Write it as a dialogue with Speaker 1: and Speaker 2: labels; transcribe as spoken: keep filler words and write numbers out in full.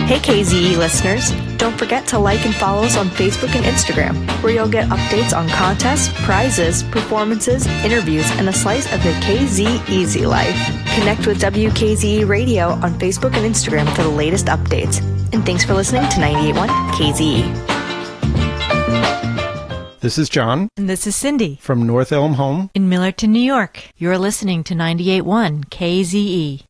Speaker 1: Hey K Z E listeners, don't forget to like and follow us on Facebook and Instagram, where you'll get updates on contests, prizes, performances, interviews, and a slice of the K Z Easy life. Connect with W K Z E Radio on Facebook and Instagram for the latest updates. And thanks for listening to ninety-eight point one K Z E.
Speaker 2: This is John.
Speaker 3: And this is Cindy.
Speaker 2: From North Elm Home
Speaker 3: in Millerton, New York. You're listening to ninety-eight point one K Z E.